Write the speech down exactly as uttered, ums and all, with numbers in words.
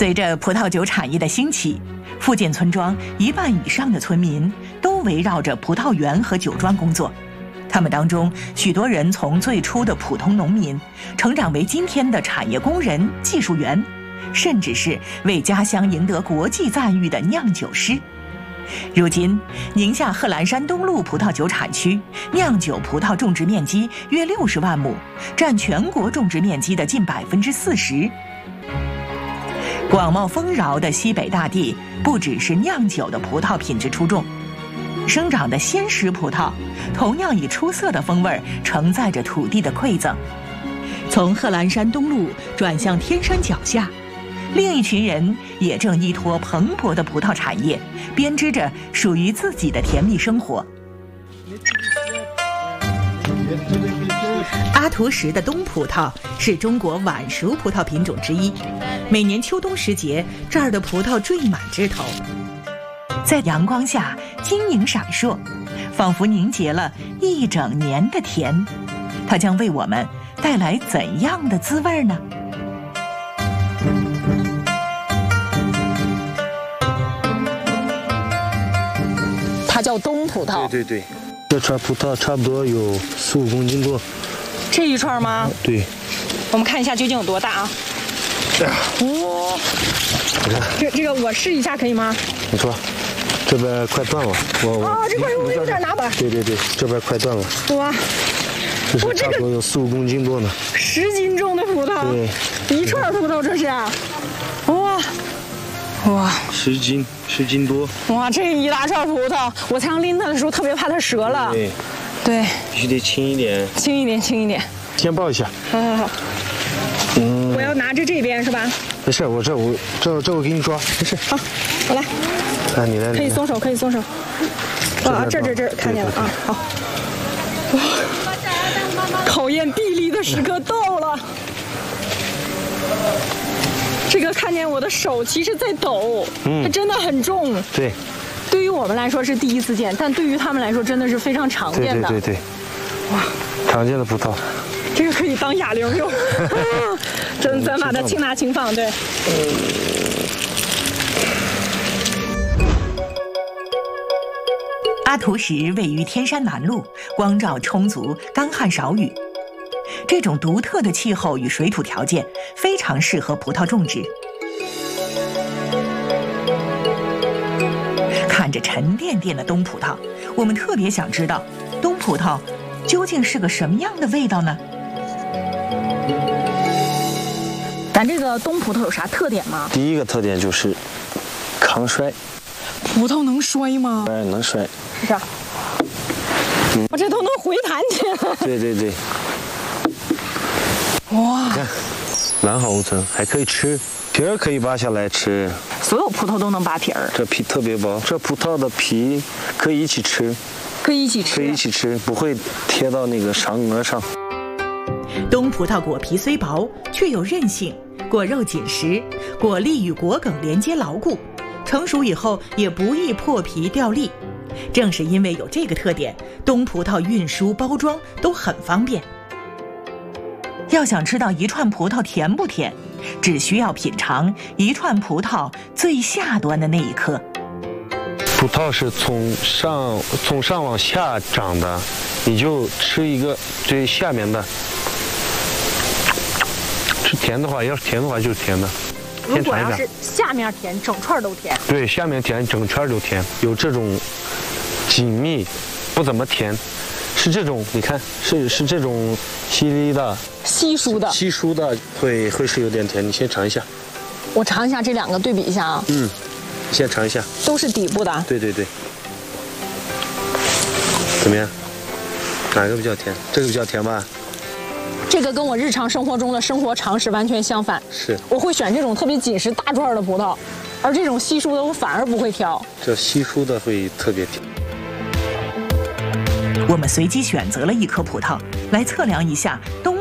随着葡萄酒产业的兴起，附近村庄一半以上的村民都围绕着葡萄园和酒庄工作。他们当中，许多人从最初的普通农民，成长为今天的产业工人、技术员，甚至是为家乡赢得国际赞誉的酿酒师。如今，宁夏贺兰山东路葡萄酒产区酿酒葡萄种植面积约六十万亩，占全国种植面积的近百分之四十。广袤丰饶的西北大地，不只是酿酒的葡萄品质出众，生长的鲜食葡萄同样以出色的风味承载着土地的馈赠。从贺兰山东路转向天山脚下，另一群人也正依托蓬勃的葡萄产业，编织着属于自己的甜蜜生活。阿图什的冬葡萄是中国晚熟葡萄品种之一，每年秋冬时节，这儿的葡萄缀满枝头，在阳光下晶莹闪烁，仿佛凝结了一整年的甜。它将为我们带来怎样的滋味呢？ 它叫冬葡萄。 对对对，这串葡萄差不多有四五公斤多。 这一串吗？ 对。 我们看一下究竟有多大啊？哇！这这个我试一下可以吗？ 你说，这边快断了，我我。 啊，这块有有点拿把。 对对对，这边快断了。 哇！ 这是差不多有四五公斤多呢。 十斤重的葡萄。 对。 一串葡萄这是。哇！哇！ 十斤，十斤多。 哇，这一大串葡萄，我才刚拎它的时候特别怕它折了。 对。 对。 必须得轻一点。 轻一点，轻一点。 先抱一下。 好好好。 嗯。 我要拿着这边是吧？ 没事，我这我这这我给你抓，没事。 好，我来。 啊，你来。 可以松手，可以松手。啊，这这这看见了啊，好。哇，考验臂力的时刻到了。这个看见我的手其实在抖，嗯，它真的很重。 对。 对于我们来说是第一次见，但对于他们来说真的是非常常见的。 对对对对。哇，常见的葡萄。 这个可以当哑铃用。咱咱把它轻拿轻放，对。 阿图什位于天山南麓，光照充足，干旱少雨。这种独特的气候与水土条件非常适合葡萄种植。看着沉甸甸的冬葡萄，我们特别想知道，冬葡萄究竟是个什么样的味道呢？ 咱这个冬葡萄有啥特点吗？ 第一个特点就是抗摔。 葡萄能摔吗？ 哎，能摔。 是这样。嗯，我这都能回弹起来。 对对对。 哇！ 你看，完好无损，还可以吃，皮儿可以扒下来吃。 所有葡萄都能扒皮儿。 这皮特别薄，这葡萄的皮可以一起吃。 可以一起吃。 可以一起吃，不会贴到那个嗓额上。 冬葡萄果皮虽薄，却有韧性，果肉紧实，果粒与果梗连接牢固，成熟以后也不易破皮掉粒。正是因为有这个特点，冬葡萄运输包装都很方便。要想知道一串葡萄甜不甜，只需要品尝一串葡萄最下端的那一颗。 葡萄是从上从上往下长的，你就吃一个最下面的。吃甜的话，要是甜的话就是甜的。 如果要是下面甜，整串都甜。 对，下面甜，整圈都甜。有这种紧密，不怎么甜，是这种，你看，是是这种稀稀的、 稀疏的、 稀疏的，会会是有点甜。你先尝一下。 我尝一下这两个，对比一下啊。 嗯，你先尝一下。 都是底部的。 对对对。怎么样？哪个比较甜？这个比较甜吧？ 这个跟我日常生活中的生活常识完全相反。 是， 我会选这种特别紧实大串的葡萄，而这种稀疏的我反而不会挑。 这稀疏的会特别甜。 我们随机选择了一颗葡萄来测量一下冬